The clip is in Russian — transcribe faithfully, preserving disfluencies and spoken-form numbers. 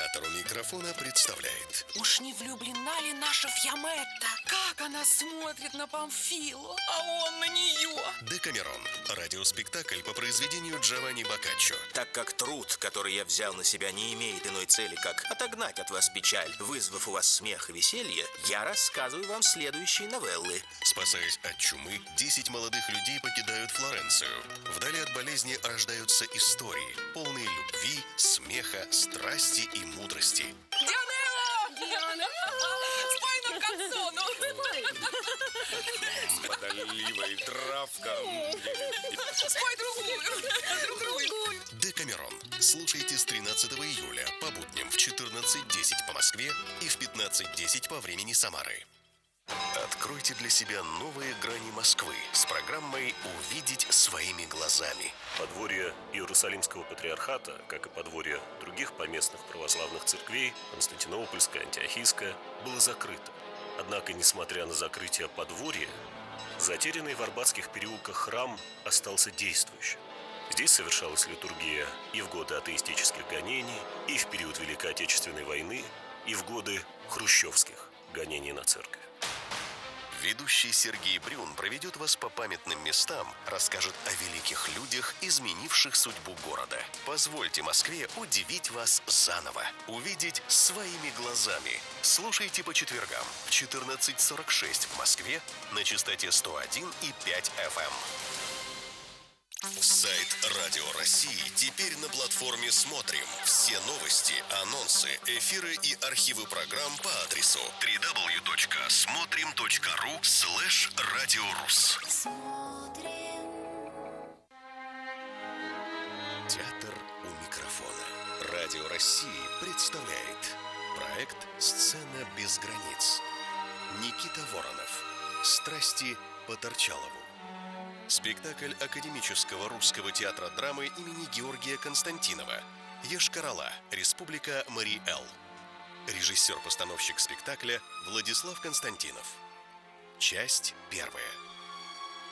Театр у микрофона представляет. Уж не влюблена ли наша Фьяметта? Как она смотрит на Памфилу, а он на нее. Декамерон. Радиоспектакль по произведению Джованни Боккаччо. Так как труд, который я взял на себя, не имеет иной цели, как отогнать от вас печаль, вызвав у вас смех и веселье, я рассказываю вам следующие новеллы. Спасаясь от чумы, десять молодых людей покидают Флоренцию. Вдали от болезни рождаются истории, полные любви, смеха, страсти и мудрости. Диана! Диана! Спой нам канцону! Подоливай травка. Спой другую! Другую! Декамерон. Слушайте с тринадцатого июля по будням в четырнадцать десять по Москве и в пятнадцать десять по времени Самары. Откройте для себя новые грани Москвы с программой «Увидеть своими глазами». Подворье Иерусалимского патриархата, как и подворье других поместных православных церквей, Константинопольская, Антиохийская, было закрыто. Однако, несмотря на закрытие подворья, затерянный в Арбатских переулках храм остался действующим. Здесь совершалась литургия и в годы атеистических гонений, и в период Великой Отечественной войны, и в годы хрущевских гонений на церковь. Ведущий Сергей Брюн проведет вас по памятным местам, расскажет о великих людях, изменивших судьбу города. Позвольте Москве удивить вас заново. Увидеть своими глазами. Слушайте по четвергам в четырнадцать сорок шесть в Москве на частоте сто один и пять эф эм. Сайт Радио России теперь на платформе «Смотрим». Все новости, анонсы, эфиры и архивы программ по адресу дабл ю дабл ю дабл ю точка смотрим точка ру слэш радиорус. Театр у микрофона. Радио России представляет проект «Сцена без границ». Никита Воронов. Страсти по Торчалову. Спектакль Академического русского театра драмы имени Георгия Константинова. Йошкар-Ола, Республика Мари-Эл. Режиссер-постановщик спектакля Владислав Константинов. Часть первая.